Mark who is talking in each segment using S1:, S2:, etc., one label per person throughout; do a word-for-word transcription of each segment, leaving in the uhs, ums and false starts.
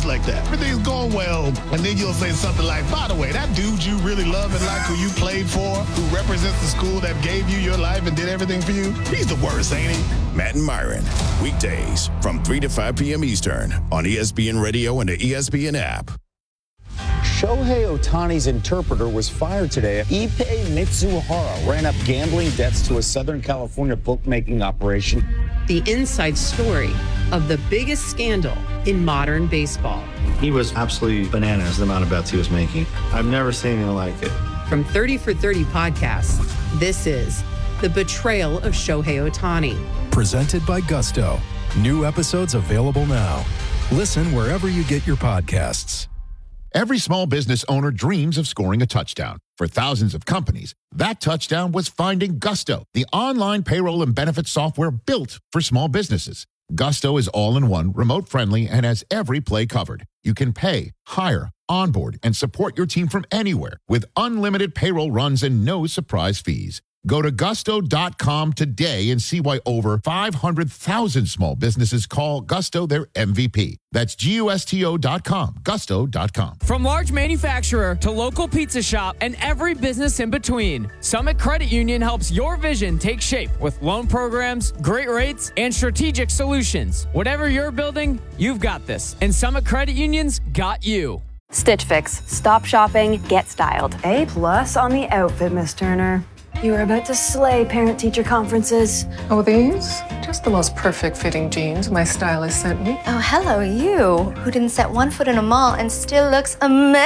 S1: just like that. Everything's going well, and then you'll say something like, by the way, that dude you really love and like who you played for, who represents the school that gave you your life and did everything for you, he's the worst, ain't he?
S2: Matt and Myron, weekdays from three to five p.m. Eastern on E S P N Radio and the E S P N app.
S3: Shohei Ohtani's interpreter was fired today. Ippei Mitsuhara ran up gambling debts to a Southern California bookmaking operation.
S4: The inside story of the biggest scandal in modern baseball.
S5: He was absolutely bananas, the amount of bets he was making. I've never seen anything like it.
S4: From thirty for thirty podcasts, this is The Betrayal of Shohei Ohtani.
S6: Presented by Gusto. New episodes available now. Listen wherever you get your podcasts.
S7: Every small business owner dreams of scoring a touchdown. For thousands of companies, that touchdown was finding Gusto, the online payroll and benefits software built for small businesses. Gusto is all-in-one, remote-friendly, and has every play covered. You can pay, hire, onboard, and support your team from anywhere with unlimited payroll runs and no surprise fees. Go to gusto dot com today and see why over five hundred thousand small businesses call Gusto their M V P. That's G U S T O dot com, gusto dot com.
S8: From large manufacturer to local pizza shop and every business in between, Summit Credit Union helps your vision take shape with loan programs, great rates, and strategic solutions. Whatever you're building, you've got this. And Summit Credit Union's got you.
S9: Stitch Fix. Stop shopping, get styled.
S10: A plus on the outfit, Miss Turner. You are about to slay parent-teacher conferences.
S11: Oh, these? Just the most perfect fitting jeans my stylist sent me.
S9: Oh, hello, you, who didn't set one foot in a mall and still looks amazing.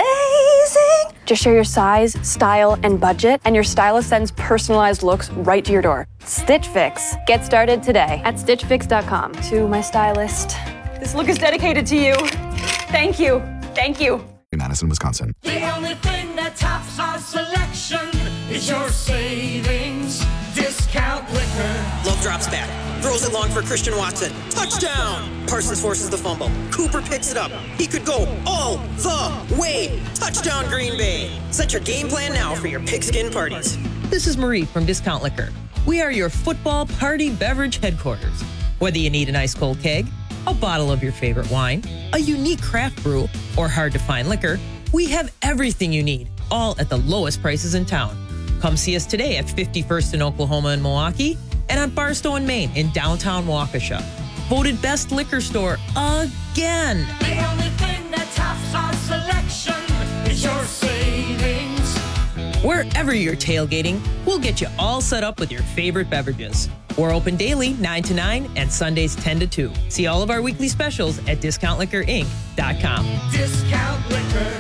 S9: Just share your size, style, and budget, and your stylist sends personalized looks right to your door. Stitch Fix. Get started today at stitch fix dot com.
S10: To my stylist, this look is dedicated to you. Thank you. Thank you.
S12: In Madison, Wisconsin.
S13: The only thing that tops our selection is your savings discount liquor.
S14: Love drops back, throws it long for Christian Watson. Touchdown! Parsons forces the fumble. Cooper picks it up. He could go all the way. Touchdown, Green Bay. Set your game plan now for your pigskin parties.
S15: This is Marie from Discount Liquor. We are your football party beverage headquarters. Whether you need an ice cold keg, a bottle of your favorite wine, a unique craft brew, or hard-to-find liquor, we have everything you need, all at the lowest prices in town. Come see us today at fifty-first in Oklahoma and Milwaukee, and on Barstow and Maine in downtown Waukesha. Voted best liquor store again.
S13: The only thing that tops our selection is your savings.
S15: Wherever you're tailgating, we'll get you all set up with your favorite beverages. We're open daily nine to nine and Sundays ten to two. See all of our weekly specials at discount liquor inc dot com.
S13: Discount Liquor.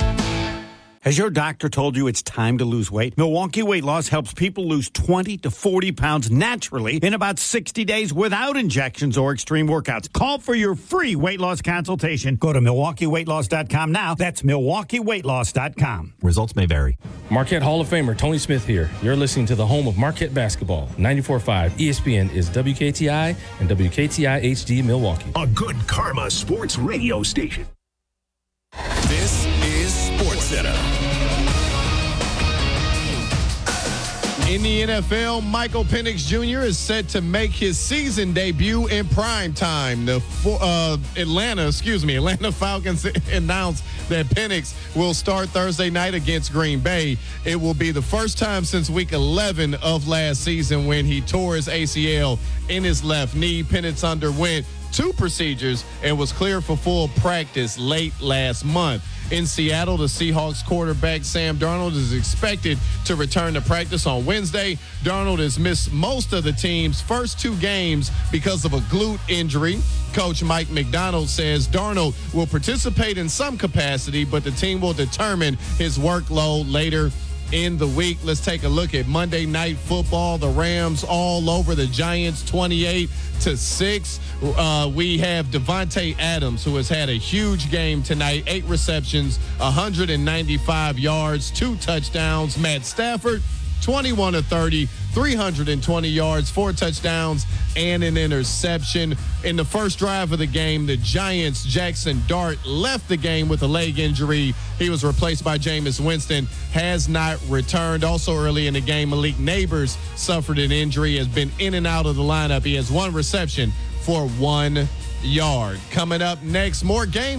S16: Has your doctor told you it's time to lose weight? Milwaukee Weight Loss helps people lose twenty to forty pounds naturally in about sixty days without injections or extreme workouts. Call for your free weight loss consultation. Go to milwaukee weight loss dot com now. That's milwaukee weight loss dot com.
S17: Results may vary.
S18: Marquette Hall of Famer Tony Smith here. You're listening to the home of Marquette basketball. ninety-four point five E S P N is W K T I and W K T I H D Milwaukee.
S2: A good karma sports radio station. This is SportsCenter.
S19: In the N F L, Michael Penix Junior is set to make his season debut in prime time. The uh, Atlanta, excuse me, Atlanta Falcons announced that Penix will start Thursday night against Green Bay. It will be the first time since week eleven of last season when he tore his A C L in his left knee. Penix underwent two procedures and was cleared for full practice late last month. In Seattle, the Seahawks quarterback Sam Darnold is expected to return to practice on Wednesday. Darnold has missed most of the team's first two games because of a glute injury. Coach Mike McDonald says Darnold will participate in some capacity, but the team will determine his workload later in the week. Let's take a look at Monday Night Football. The Rams all over the Giants, twenty-eight to six. Uh, we have Devontae Adams, who has had a huge game tonight. Eight receptions, one hundred ninety-five yards, two touchdowns. Matt Stafford, twenty-one to thirty, three hundred twenty yards, four touchdowns, and an interception. In the first drive of the game, the Giants' Jackson Dart left the game with a leg injury. He was replaced by Jameis Winston, has not returned. Also early in the game, Malik Neighbors suffered an injury, has been in and out of the lineup. He has one reception for one yard. Coming up next, more game